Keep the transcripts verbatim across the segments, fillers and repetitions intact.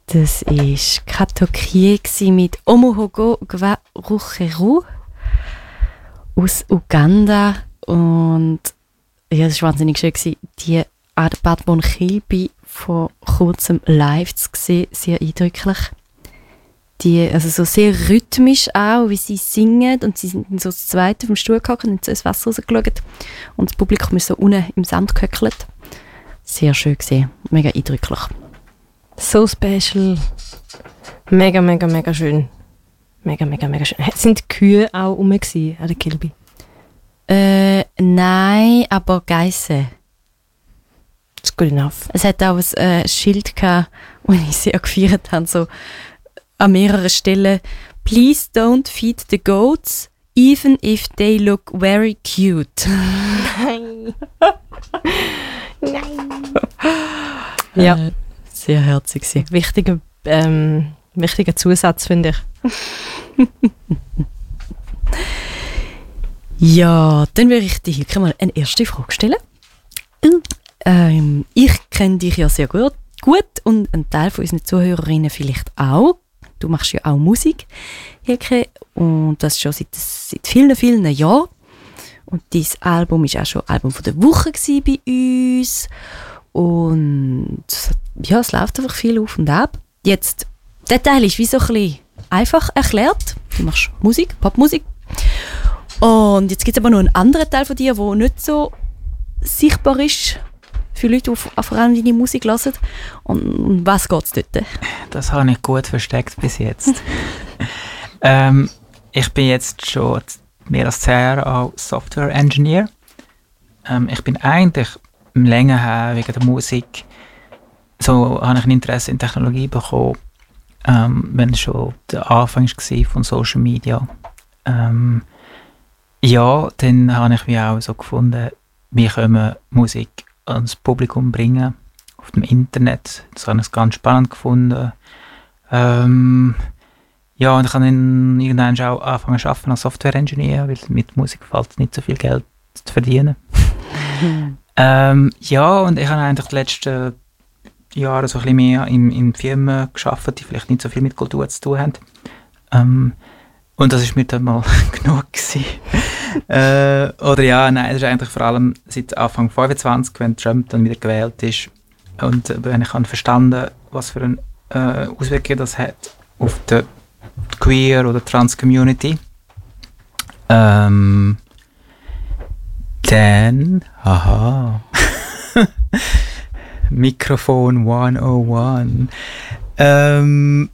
Das war Kato Kie mit Omuhogo Gwa Rucheru aus Uganda. Und ja, das war wahnsinnig schön, die Bad Bon Kilby vor kurzem live zu sehen. Sehr eindrücklich. Die, also so sehr rhythmisch auch, wie sie singen. Und sie sind so das Zweite vom Stuhl gehockt und so ins Wasser rausgeschaut. Und das Publikum ist so unten im Sand gehöckelt. Sehr schön gesehen. Mega eindrücklich. So special. Mega, mega, mega schön. Mega, mega, mega schön. Sind die Kühe auch rum gewesen, an der Kilby? Äh, nein, aber Geissen. That's good enough. Es hat auch ein äh, Schild gehabt, das ich sehr gefeiert habe, so an mehreren Stellen. Please don't feed the goats, even if they look very cute. Nein. Nein. Ja. Äh, sehr herzig. Wichtiger, ähm, wichtiger Zusatz, finde ich. Ja, dann würde ich dir Hilke mal eine erste Frage stellen. Ähm, ich kenne dich ja sehr gut, gut und ein Teil von unseren Zuhörerinnen vielleicht auch. Du machst ja auch Musik, Hilke, und das schon seit, seit vielen, vielen Jahren. Und dein Album war auch schon Album von der Woche bei uns. Und ja, es läuft einfach viel auf und ab. Jetzt, der Teil ist wie so ein bisschen einfach erklärt. Du machst Musik, Popmusik. Und jetzt gibt es aber noch einen anderen Teil von dir, der nicht so sichtbar ist für Leute, die vor allem deine Musik hören. Und um was geht es dort? Das habe ich gut versteckt bis jetzt. ähm, ich bin jetzt schon mehr als zehn Jahre auch Software-Engineer. Ähm, ich bin eigentlich länger her wegen der Musik. So habe ich ein Interesse in Technologie bekommen, ähm, wenn es schon der Anfang war von Social Media. Ähm, ja, dann habe ich mich auch so gefunden, wie können wir Musik ans Publikum bringen auf dem Internet. Das habe ich ganz spannend gefunden. Ähm, ja, und ich habe dann irgendwann auch angefangen zu arbeiten als Software-Engineer, weil mit Musik fällt nicht so viel Geld zu verdienen. ähm, ja, und ich habe eigentlich die letzten Jahre so ein bisschen mehr in, in Firmen gearbeitet, die vielleicht nicht so viel mit Kultur zu tun haben. Ähm, und das war mir dann mal genug gewesen. äh, oder ja, nein, das ist eigentlich vor allem seit Anfang fünfundzwanzig, wenn Trump dann wieder gewählt ist. Und äh, wenn ich habe verstanden, was für eine äh, Auswirkung das hat auf die Queer- oder Trans-Community. Ähm, dann, haha, Mikrofon hundertundeins. Ähm,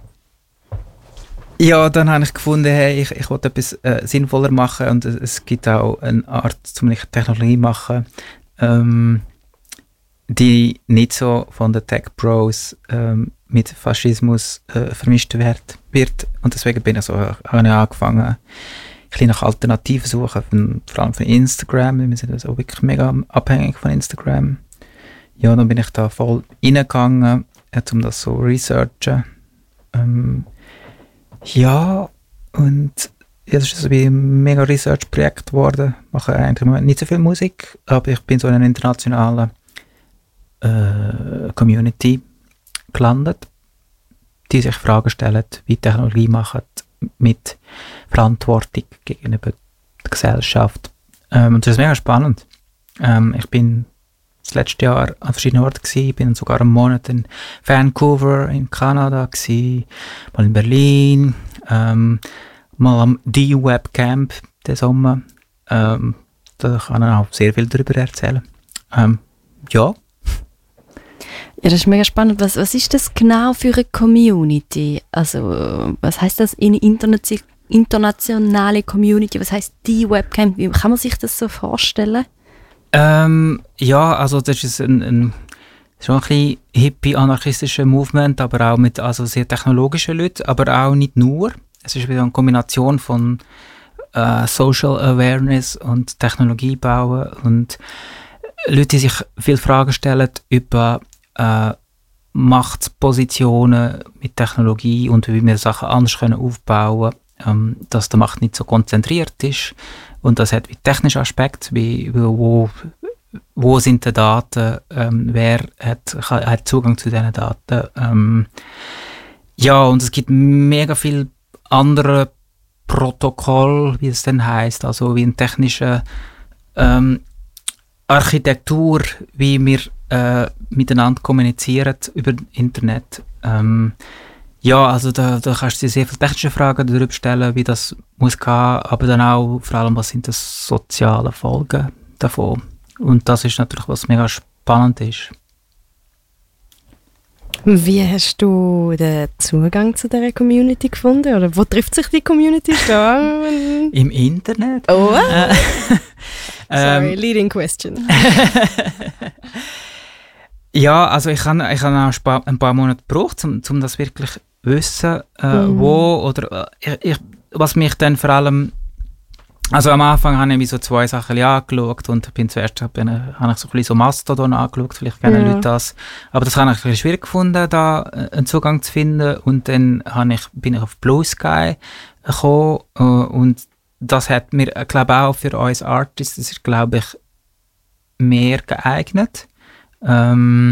ja, dann habe ich gefunden, hey, ich, ich wollte etwas äh, sinnvoller machen und es, es gibt auch eine Art, um Technologie zu machen, ähm, die nicht so von den Tech-Bros ähm, mit Faschismus äh, vermischt wird, wird. Und deswegen bin ich so, habe ich angefangen, ein bisschen nach Alternativen zu suchen, von, vor allem von Instagram. Wir sind also wirklich mega abhängig von Instagram. Ja, dann bin ich da voll reingegangen, äh, um das so zu researchen. Ähm, ja, und ja, das ist so wie ein mega Research-Projekt geworden. Ich mache eigentlich im Moment nicht so viel Musik, aber ich bin so in einer internationalen äh, Community gelandet, die sich Fragen stellen, wie Technologie macht mit Verantwortung gegenüber der Gesellschaft. Ähm, und das ist mega spannend. Ähm, ich bin das letzte Jahr an verschiedenen Orten gewesen, bin sogar einen Monat in Vancouver in Kanada gewesen, mal in Berlin, ähm, mal am D-Web-Camp den Sommer. Ähm, da kann ich auch sehr viel darüber erzählen. Ähm, ja. Ja, das ist mega spannend. Was, was ist das genau für eine Community? Also, was heißt das in Internet, internationale Community? Was heißt die Webcam? Wie kann man sich das so vorstellen? Ähm, ja, also das ist ein, ein schon ein bisschen hippie-anarchistischer Movement, aber auch mit also sehr technologischen Leuten, aber auch nicht nur. Es ist wieder eine Kombination von äh, Social Awareness und Technologie bauen und Leute, die sich viele Fragen stellen über äh, Machtpositionen mit Technologie und wie wir Sachen anders können aufbauen können, ähm, dass die Macht nicht so konzentriert ist. Und das hat wie technische Aspekte, wie wo wo sind die Daten, ähm, wer hat, hat Zugang zu diesen Daten. Ähm, ja, und es gibt mega viele andere Protokoll, wie es denn heisst, also wie eine technische ähm, Architektur, wie wir äh, miteinander kommunizieren über Internet. Ähm, ja, also da, da kannst du dir sehr viele technische Fragen darüber stellen, wie das muss gehen, aber dann auch vor allem, was sind die sozialen Folgen davon. Und das ist natürlich, was mega spannend ist. Wie hast du den Zugang zu dieser Community gefunden? Oder wo trifft sich die Community? Im Internet. Oh, Äh, sorry, ähm, leading question. ja, also ich habe ich hab auch ein paar, ein paar Monate gebraucht, um, um das wirklich zu wissen, äh, Mhm. wo oder äh, ich, ich, was mich dann vor allem, also am Anfang habe ich mir so zwei Sachen angeschaut und bin zuerst bin, habe ich so ein bisschen so Mastodon angeschaut, vielleicht kennen Ja. Leute das, aber das habe ich ein bisschen schwierig gefunden, da äh, einen Zugang zu finden, und dann habe ich, bin ich auf Blue Sky gekommen, äh, und das hat mir, äh, glaube auch für uns Artists, das ist, glaube ich, mehr geeignet. Ähm,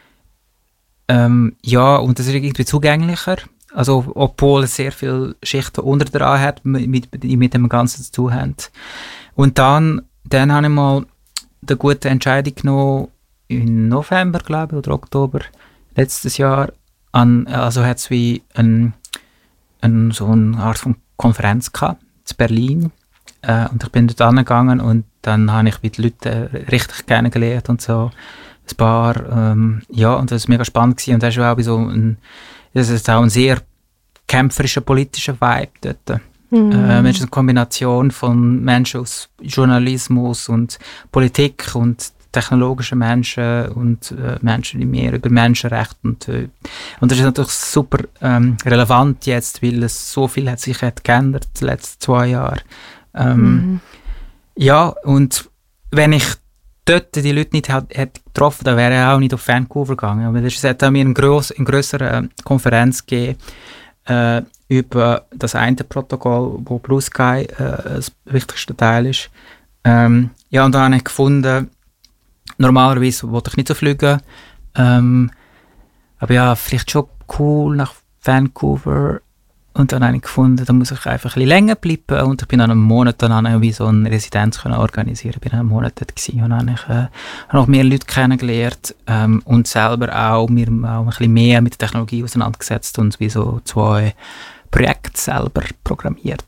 ähm, ja, und das ist irgendwie zugänglicher. Also, obwohl es sehr viele Schichten unter dran hat, mit, mit, die mit dem Ganzen zu tun haben. Und dann, dann habe ich mal die gute Entscheidung genommen, im November, glaube ich, oder Oktober letztes Jahr, an, also hat es wie ein, ein, so eine Art von Konferenz gehabt, in Berlin. Äh, und ich bin dort angegangen und dann habe ich die Leute richtig kennengelernt und so. Ein paar, ähm, ja, und das war mega spannend gewesen. Und das ist auch so ein, das ist auch ein sehr kämpferischer politischer Vibe dort. Mhm. Äh, es ist eine Kombination von Menschen aus Journalismus und Politik und technologischen Menschen und äh, Menschen, die mehr über Menschenrechte und, äh, und das ist natürlich super ähm, relevant jetzt, weil es so viel hat sich hat geändert in den letzten zwei Jahren. Ähm, Mhm. Ja, und wenn ich dort die Leute nicht hätte getroffen, dann wäre ich auch nicht auf Vancouver gegangen. Aber es hat auch mir eine, gross, eine grössere Konferenz gegeben äh, über das eine Protokoll, wo Blue Sky äh, das wichtigste Teil ist. Ähm, ja, und da habe ich gefunden, normalerweise wollte ich nicht so fliegen, ähm, aber ja, vielleicht schon cool nach Vancouver. Und dann habe ich gefunden, da muss ich einfach ein bisschen länger bleiben. Und ich bin dann einen Monat dann wie so eine Residenz können organisieren. Ich bin einen Monat dort gewesen und dann habe ich äh, noch mehr Leute kennengelernt ähm, und selber auch mir auch ein bisschen mehr mit der Technologie auseinandergesetzt und wie so zwei Projekte selber programmiert.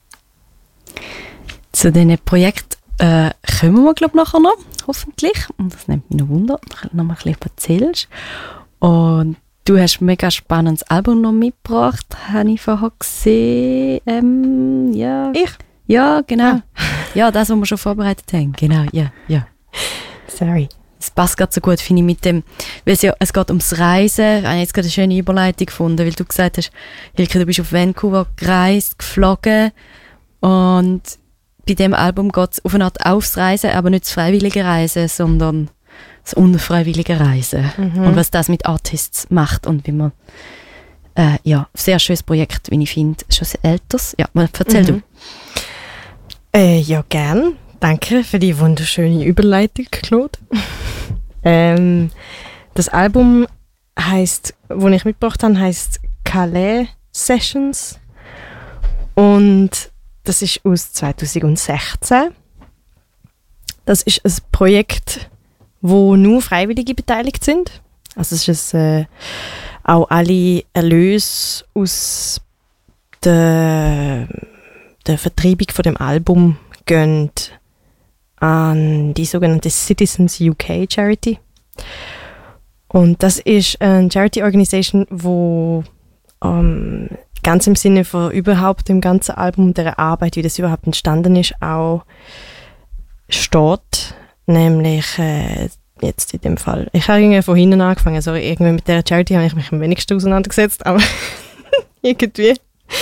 Zu diesen Projekten äh, kommen wir, glaube ich, nachher noch, hoffentlich. Und das nimmt mich noch Wunder, wenn du noch mal ein bisschen erzählst. Und du hast ein mega spannendes Album noch mitgebracht, habe ich vorher gesehen. Ähm, ja. Ich? Ja, genau. Ah. Ja, das, was wir schon vorbereitet haben. Genau, ja, ja. Sorry. Es passt gerade so gut, finde ich, mit dem, weil es ja, es geht ums Reisen. Ich habe jetzt gerade eine schöne Überleitung gefunden, weil du gesagt hast, Hilke, du bist auf Vancouver gereist, geflogen, und bei dem Album geht es auf eine Art aufs Reisen, aber nicht das freiwillige Reisen, sondern das unfreiwillige Reisen. Mhm. Und was das mit Artists macht und wie man, äh, ja, sehr schönes Projekt, wie ich finde, schon sehr älteres. Ja, erzähl Mhm. du. Äh, ja, gern. Danke für die wunderschöne Überleitung, Claude. ähm, das Album heisst, das ich mitgebracht habe, heisst Calais Sessions. Und das ist aus zwanzig sechzehn. Das ist ein Projekt, wo nur Freiwillige beteiligt sind. Also es ist äh, auch alle Erlöse aus der, der Vertreibung von dem Album gehen an die sogenannte Citizens U K Charity. Und das ist eine Charity-Organisation, wo ähm, ganz im Sinne von überhaupt dem ganzen Album, der Arbeit, wie das überhaupt entstanden ist, auch steht. Nämlich äh, jetzt in dem Fall. Ich habe irgendwie von hinten angefangen. Also irgendwie mit der Charity habe ich mich am wenigsten auseinandergesetzt, aber irgendwie.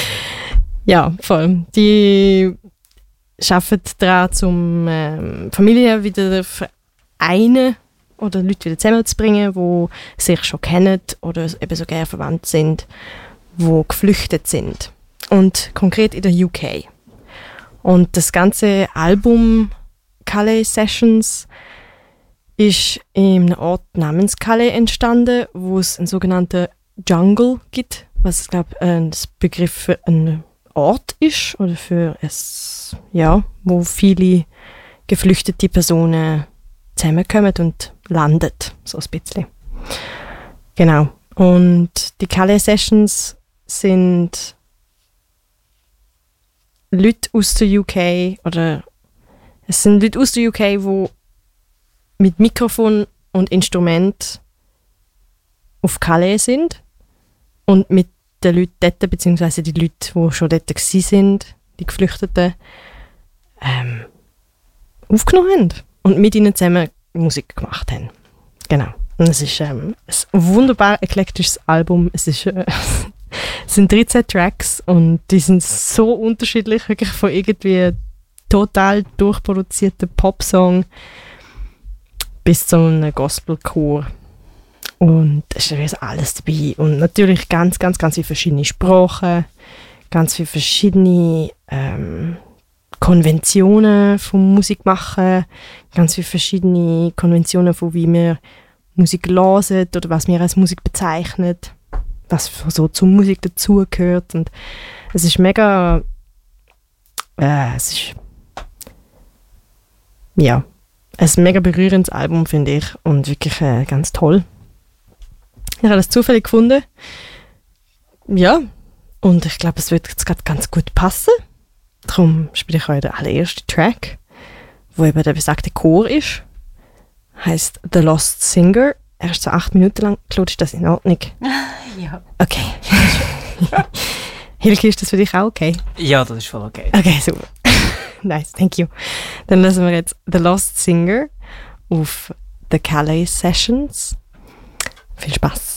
Ja, voll. Die arbeiten daran, um ähm, Familien wieder vereinen oder Leute wieder zusammenzubringen, die sich schon kennen oder eben so gerne verwandt sind, die geflüchtet sind. Und konkret in der U K. Und das ganze Album Calais Sessions ist in einem Ort namens Calais entstanden, wo es einen sogenannten Jungle gibt, was ich glaube ein Begriff für einen Ort ist oder für es, ja, wo viele geflüchtete Personen zusammenkommen und landen, so ein bisschen. Genau. Und die Calais Sessions sind Leute aus der U K oder es sind Leute aus der U K, die mit Mikrofon und Instrument auf Calais sind und mit den Leuten dort, beziehungsweise die Leute, die schon dort waren, die Geflüchteten, ähm, aufgenommen haben und mit ihnen zusammen Musik gemacht haben. Genau. Und es ist ähm, ein wunderbar eklektisches Album. Es, ist, äh, es sind dreizehn Tracks und die sind so unterschiedlich, wirklich von irgendwie total durchproduzierten Popsong bis zu einem Gospelchor. Und es ist alles dabei. Und natürlich ganz, ganz, ganz viele verschiedene Sprachen, ganz viele verschiedene ähm, Konventionen vom Musikmachen, ganz viele verschiedene Konventionen von wie wir Musik hören oder was wir als Musik bezeichnet, was so zur Musik dazugehört. Und es ist mega, äh, es ist ja, ein mega berührendes Album, finde ich, und wirklich äh, ganz toll. Ich habe das zufällig gefunden. Ja, und ich glaube, es wird jetzt gerade ganz gut passen. Darum spiele ich euch den allerersten Track, wo eben der besagte Chor ist. Heißt The Lost Singer. Er ist so acht Minuten lang. Claude, ist das in Ordnung? Ja. Okay. Hilke, ist das für dich auch okay? Ja, das ist voll okay. Okay, super. Nice, thank you. Dann lassen wir jetzt The Lost Singer auf The Calais Sessions. Viel Spaß.